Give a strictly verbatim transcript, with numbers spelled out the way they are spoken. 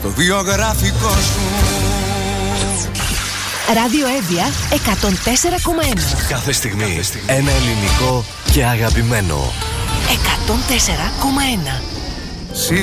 στο βιογραφικό σου. Ράδιο Εύβοια εκατόν τέσσερα κόμμα ένα. Κάθε στιγμή ένα ελληνικό και αγαπημένο. εκατόν τέσσερα κόμμα ένα.